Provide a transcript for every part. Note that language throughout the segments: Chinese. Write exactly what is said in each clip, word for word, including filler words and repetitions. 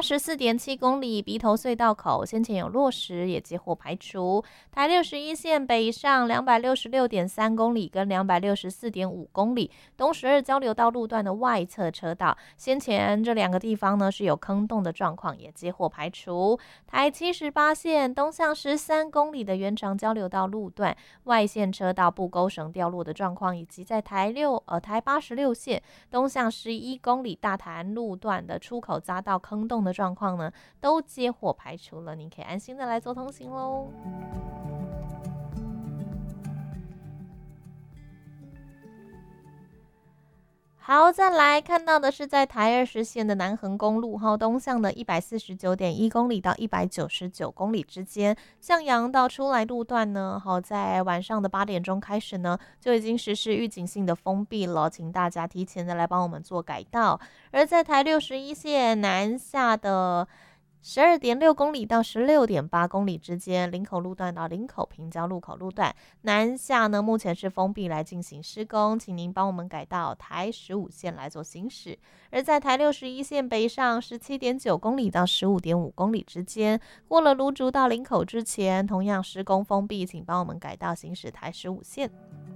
十四点七公里鼻头隧道口先前有落石，也接获排除。台六十一线北上两百六十六点三公里跟两百六十四点五公里，东十二交流道路段的外侧车道，先前这两个地方呢是有坑洞的状况，也接获排除。台七十八线东向十三公里的原长交流道路段外线车道布钩绳掉落的状况，以及在台六呃台八十六线东向十一公里大潭路段的出口匝道坑洞的状况呢，都接获排除了，你可以安心的来做通行喽。好，再来看到的是在台二十线的南横公路哈，东向的一百四十九点一公里到一百九十九公里之间，向阳到出来路段呢，好，在晚上的八点钟开始呢，就已经实施预警性的封闭了，请大家提前的来帮我们做改道。而在台六十一线南下的十二点六公里到十六点八公里之间，林口路段到林口平交路口路段南下呢，目前是封闭来进行施工，请您帮我们改到台十五线来做行驶。而在台六十一线北上十七点九公里到十五点五公里之间，过了芦竹到林口之前，同样施工封闭，请帮我们改到行驶台十五线。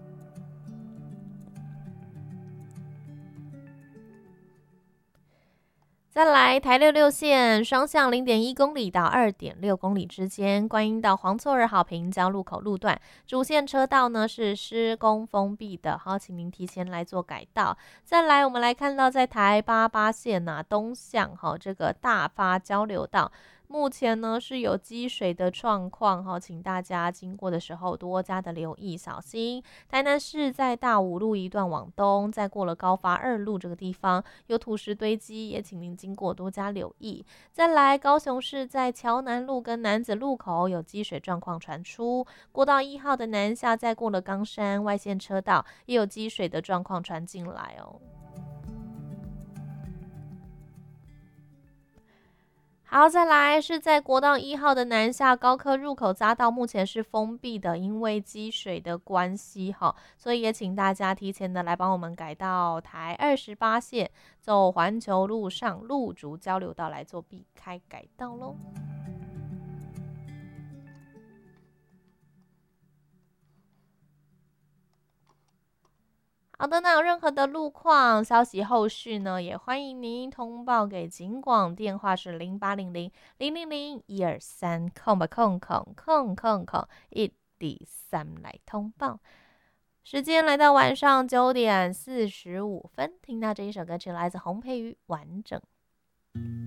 再来台六六线双向零点一公里到二点六公里之间，观音到黄厝儿好平交路口路段主线车道呢是施工封闭的，好，请您提前来做改道。再来我们来看到在台八八线啊东向哈这个大发交流道，目前呢是有积水的状况哈，请大家经过的时候多加的留意小心。台南市在大武路一段往东，再过了高发二路这个地方有土石堆积，也请您经过多加留意。再来高雄市在桥南路跟楠梓路口有积水状况传出，国道一号的南下再过了冈山外线车道也有积水的状况传进来哦。好，再来是在国道一号的南下高科入口匝道，目前是封闭的，因为积水的关系哈，所以也请大家提前的来帮我们改到台二十八线，走环球路上路竹交流道来做避开改道喽。好的，那有任何的路况消息后续呢，也欢迎您通报给警广，电话是零八零零零零零一二三空吧空空空空空一第三来通报。时间来到晚上九点四十五分，听到这一首歌曲来自洪佩瑜《完整》。